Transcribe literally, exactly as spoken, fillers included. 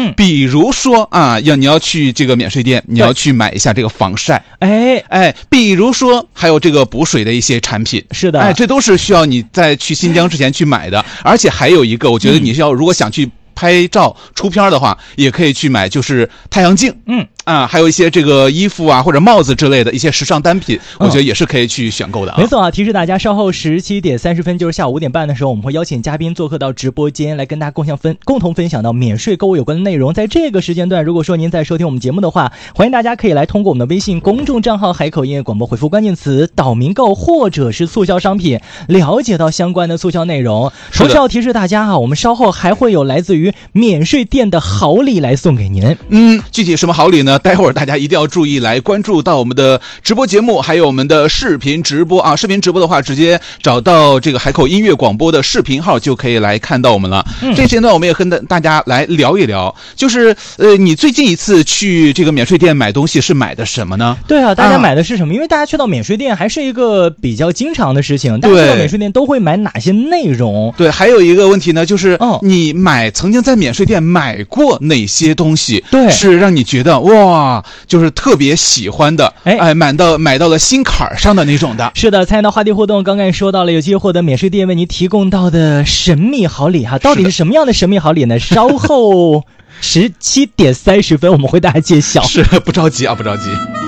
嗯，比如说啊，要你要去这个免税店，你要去买一下这个防晒， 哎哎，比如说还有这个补水的一些产品， 是的， 哎，这都是需要你在去新疆之前去买的，而且还有一个，我觉得你是要、嗯、如果想去拍照出片的话，也可以去买，就是太阳镜， 嗯。 啊，还有一些这个衣服啊或者帽子之类的一些时尚单品，我觉得也是可以去选购的啊。 没错啊，提示大家，稍后十七点三十分，就是下午五点半的时候，我们会邀请嘉宾做客到直播间，来跟大家共享分共同分享到免税购物有关的内容。在这个时间段，如果说您在收听我们节目的话，欢迎大家可以来通过我们的微信公众账号海口音乐广播回复关键词岛民购或者是促销商品，了解到相关的促销内容。同时要提示大家啊，我们稍后还会有来自于免税店的好礼来送给您。 嗯，具体什么好礼呢？待会儿大家一定要要注意来关注到我们的直播节目，还有我们的视频直播啊！视频直播的话，直接找到这个海口音乐广播的视频号就可以来看到我们了。嗯、这些呢，我们也跟大家来聊一聊，就是呃，你最近一次去这个免税店买东西是买的什么呢？ 对啊，大家买的是什么？啊、因为大家去到免税店还是一个比较经常的事情，大家去到免税店都会买哪些内容？ 对，还有一个问题呢，就是你买曾经在免税店买过哪些东西？ 对， 是让你觉得哇，就是特别喜欢的，哎哎，买到买到了心坎上的那种的。 是的，参与到话题互动，刚刚也说到了，有机会获得免税店为您提供到的神秘好礼哈，到底是什么样的神秘好礼呢？稍后十七点三十分我们会大家揭晓。 是，不着急啊，不着急。